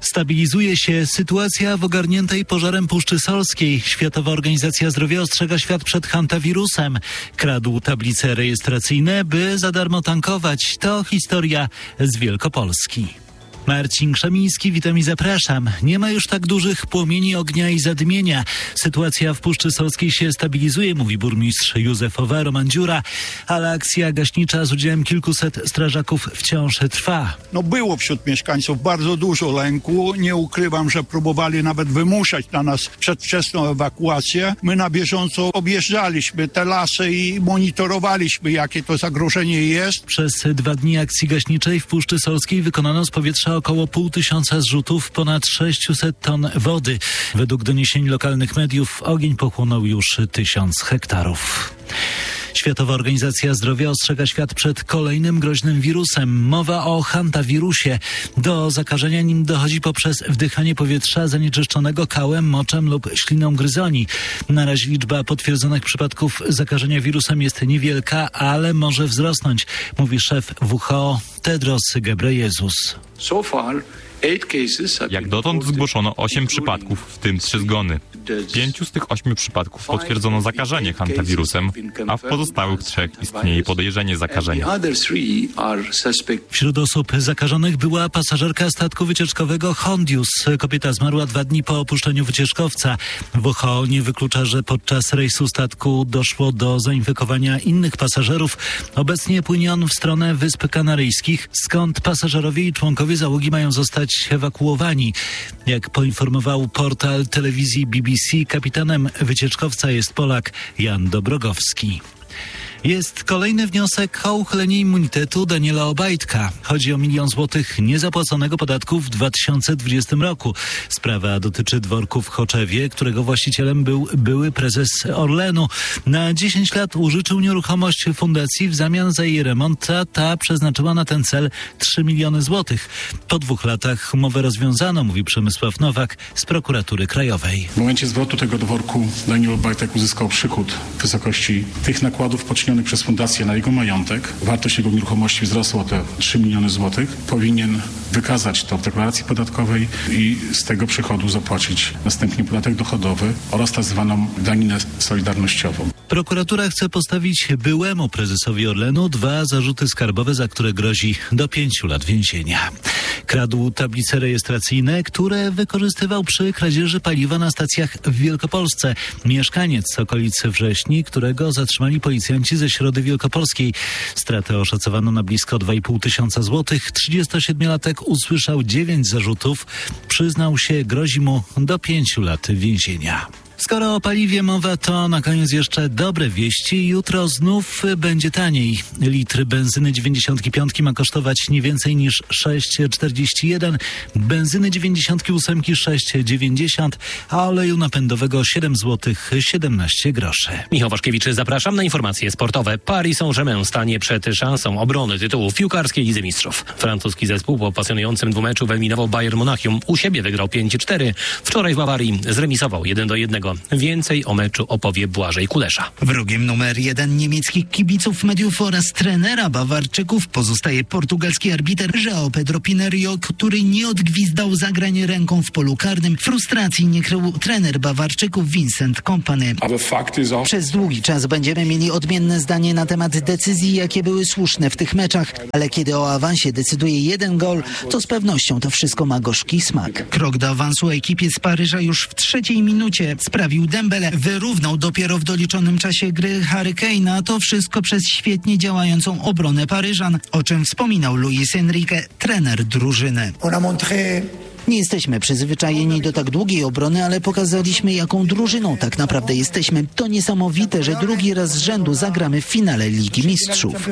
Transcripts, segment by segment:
Stabilizuje się sytuacja w ogarniętej pożarem Puszczy Solskiej. Światowa Organizacja Zdrowia ostrzega świat przed hantawirusem. Kradł tablice rejestracyjne, by za darmo tankować. To historia z Wielkopolski. Marcin Krzemiński, witam i zapraszam. Nie ma już tak dużych płomieni ognia i zadymienia. Sytuacja w Puszczy Solskiej się stabilizuje, mówi burmistrz Józefowa Roman Dziura, ale akcja gaśnicza z udziałem kilkuset strażaków wciąż trwa. Było wśród mieszkańców bardzo dużo lęku. Nie ukrywam, że próbowali nawet wymuszać na nas przedwczesną ewakuację. My na bieżąco objeżdżaliśmy te lasy i monitorowaliśmy, jakie to zagrożenie jest. Przez 2 dni akcji gaśniczej w Puszczy Solskiej wykonano z powietrza około 500 zrzutów, ponad 600 ton wody. Według doniesień lokalnych mediów ogień pochłonął już 1000 hektarów. Światowa Organizacja Zdrowia ostrzega świat przed kolejnym groźnym wirusem. Mowa o hantawirusie. Do zakażenia nim dochodzi poprzez wdychanie powietrza zanieczyszczonego kałem, moczem lub śliną gryzoni. Na razie liczba potwierdzonych przypadków zakażenia wirusem jest niewielka, ale może wzrosnąć, mówi szef WHO Tedros Ghebreyesus. Jak dotąd zgłoszono 8 przypadków, w tym 3 zgony. 5 z tych 8 przypadków potwierdzono zakażenie hantawirusem, a w pozostałych 3 istnieje podejrzenie zakażenia. Wśród osób zakażonych była pasażerka statku wycieczkowego Hondius. Kobieta zmarła 2 dni po opuszczeniu wycieczkowca. WHO nie wyklucza, że podczas rejsu statku doszło do zainfekowania innych pasażerów. Obecnie płynie on w stronę Wysp Kanaryjskich, skąd pasażerowie i członkowie załogi mają zostać ewakuowani. Jak poinformował portal telewizji BBC, kapitanem wycieczkowca jest Polak Jan Dobrogowski. Jest kolejny wniosek o uchylenie immunitetu Daniela Obajtka. Chodzi o 1 000 000 złotych niezapłaconego podatku w 2020 roku. Sprawa dotyczy dworku w Choczewie, którego właścicielem był były prezes Orlenu. Na 10 lat użyczył nieruchomość fundacji w zamian za jej remont, a ta przeznaczyła na ten cel 3 miliony złotych. Po 2 latach umowę rozwiązano, mówi Przemysław Nowak z Prokuratury Krajowej. W momencie zwrotu tego dworku Daniel Obajtek uzyskał przychód w wysokości tych nakładów poczynionych przez fundację na jego majątek. Wartość jego nieruchomości wzrosła o te 3 miliony złotych. Powinien wykazać to w deklaracji podatkowej i z tego przychodu zapłacić następnie podatek dochodowy oraz tak zwaną daninę solidarnościową. Prokuratura chce postawić byłemu prezesowi Orlenu 2 zarzuty skarbowe, za które grozi do 5 lat więzienia. Kradł tablice rejestracyjne, które wykorzystywał przy kradzieży paliwa na stacjach w Wielkopolsce. Mieszkaniec z okolicy Wrześni, którego zatrzymali policjanci ze Środy Wielkopolskiej. Stratę oszacowano na blisko 2,5 tysiąca złotych. 37-latek usłyszał 9 zarzutów. Przyznał się, grozi mu do 5 lat więzienia. Skoro o paliwie mowa, to na koniec jeszcze dobre wieści. Jutro znów będzie taniej. Litr benzyny 95 ma kosztować nie więcej niż 6,41, benzyny 98 6,90, a oleju napędowego 7 zł 17 groszy. Michał Waszkiewicz, zapraszam na informacje sportowe. Paris Saint-Germain stanie przed szansą obrony tytułu w piłkarskiej Lidze Mistrzów. Francuski zespół po pasjonującym dwumeczu wyeliminował Bayern Monachium. U siebie wygrał 5-4. Wczoraj w Bawarii zremisował 1-1. Więcej o meczu opowie Błażej Kulesza. Wrogiem numer 1 niemieckich kibiców, mediów oraz trenera Bawarczyków pozostaje portugalski arbiter João Pedro Pinheiro, który nie odgwizdał zagrań ręką w polu karnym. Frustracji nie krył trener Bawarczyków Vincent Kompany. Przez długi czas będziemy mieli odmienne zdanie na temat decyzji, jakie były słuszne w tych meczach, ale kiedy o awansie decyduje 1 gol, to z pewnością to wszystko ma gorzki smak. Krok do awansu ekipie z Paryża już w 3. minucie sprawił Dembele. Wyrównał dopiero w doliczonym czasie gry Harry Kane'a. To wszystko przez świetnie działającą obronę Paryżan, o czym wspominał Luis Enrique, trener drużyny. Nie jesteśmy przyzwyczajeni do tak długiej obrony, ale pokazaliśmy, jaką drużyną tak naprawdę jesteśmy. To niesamowite, że drugi raz z rzędu zagramy w finale Ligi Mistrzów.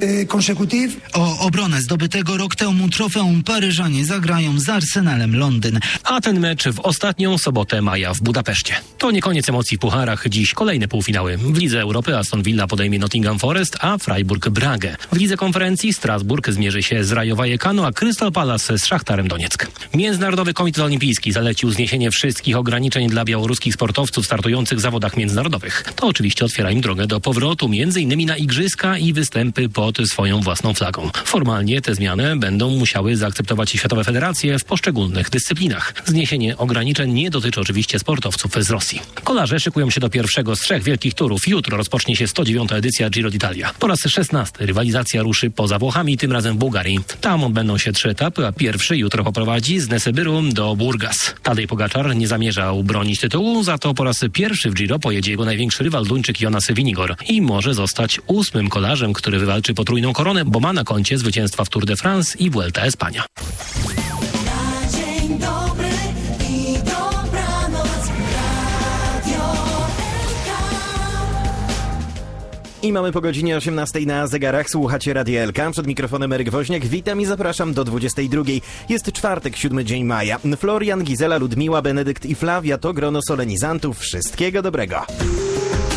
O obronę zdobytego rok temu trofeum Paryżanie zagrają z Arsenalem Londyn. A ten mecz w ostatnią sobotę maja w Budapeszcie. To nie koniec emocji w pucharach. Dziś kolejne półfinały. W Lidze Europy Aston Villa podejmie Nottingham Forest, a Freiburg Bragę. W Lidze Konferencji Strasburg zmierzy się z Rayo Vallecano, a Crystal Palace z Szachtarem Donieck. Międzynarodowy Komitet Olimpijski zalecił zniesienie wszystkich ograniczeń dla białoruskich sportowców startujących w zawodach międzynarodowych. To oczywiście otwiera im drogę do powrotu, m.in. na igrzyska i występy pod swoją własną flagą. Formalnie te zmiany będą musiały zaakceptować światowe federacje w poszczególnych dyscyplinach. Zniesienie ograniczeń nie dotyczy oczywiście sportowców z Rosji. Kolarze szykują się do pierwszego z 3 wielkich turów. Jutro rozpocznie się 109. edycja Giro d'Italia. Po raz 16 rywalizacja ruszy poza Włochami, tym razem w Bułgarii. Tam odbędą się 3 etapy, a pierwszy jutro poprowadzi z Nesebyru do Burgas. Tadej Pogaczar nie zamierzał bronić tytułu, za to po raz pierwszy w Giro pojedzie jego największy rywal Duńczyk Jonas Vingegaard i może zostać 8. kolarzem, który wywalczy potrójną koronę, bo ma na koncie zwycięstwa w Tour de France i Vuelta a España. Dzień dobry i dobranoc, Radio I mamy po godzinie 18 na zegarach. Słuchacie Radia LK. Przed mikrofonem Eryk Woźniak. Witam i zapraszam do 22. Jest czwartek, 7 dzień maja. Florian, Gizela, Ludmiła, Benedykt i Flavia to grono solenizantów. Wszystkiego dobrego.